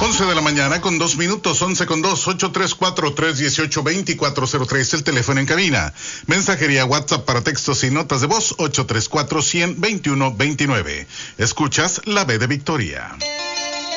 11 de la mañana con 2 minutos, 11 con 2, 834-318-2403, el teléfono en cabina. Mensajería WhatsApp para textos y notas de voz, 834-100-2129. Escuchas La B de Victoria.